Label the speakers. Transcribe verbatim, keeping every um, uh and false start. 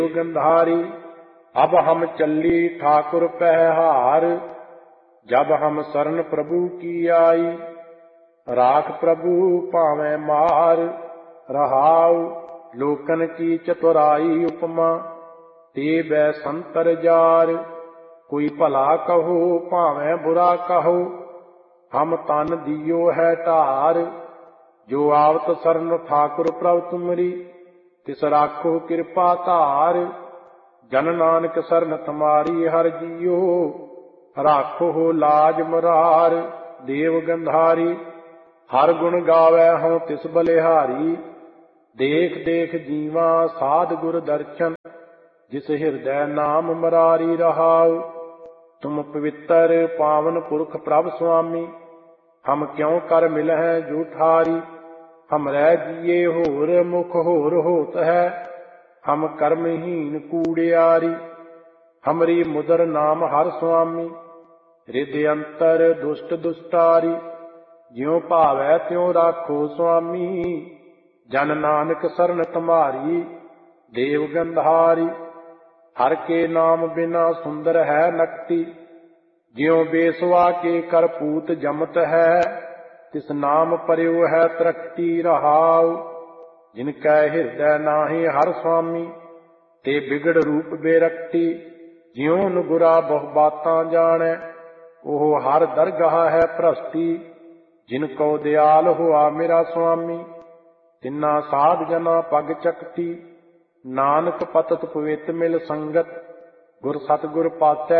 Speaker 1: गंधारी। अब हम चली ठाकुर पहहार, जब हम शरण प्रभु की आई। राख प्रभु पावे मार, रहाउ लोकन की चतुराई उपमा। ते बै संतर जार, कोई भला कहो भावें बुरा कहो। हम तन दियो है ढार, जो आवत शरण ठाकुर प्रभु तुमरी। तिस राखो कृपा धार, जन नानक शरण तुम्हारी हर जियो। राखो लाज मुरार, देव गंधारी। हर गुण गावै हूँ तिस बलिहारी। देख देख जीवा साध गुर दर्शन, जिस हृदय नाम मुरारी रहाउ। तुम पवित्र पावन पुरख प्रभ स्वामी, हम क्यों कर मिलहै जूठारी। हम रह जिए होर मुख होर होत है, हम कर्महीन कूड़ियारी। हमरी मुदर नाम हर स्वामी, हृदय अंतर दुष्ट दुष्टारी। ज्यों भावै त्यों राखो स्वामी, जन नानक शरण तुम्हारी। देव गंधारी। हर के नाम बिना सुंदर है नकटी, ज्यों बेसवा के करपूत जमत है। तिस नाम पर्यो है तरक्ति रहाउ, जिनकै हृदय नाहि हर स्वामी। ते बिगड़ रूप बेरक्ति, ज्यों नुगुरा बहु बातां जानै। ओह हर दरगाह है भ्रष्टि, जिनको दयाल हुआ मेरा स्वामी। तिन्ना साध जना पग चकती, नानक पतत पवित मिल संगत। गुर सतगुर पासै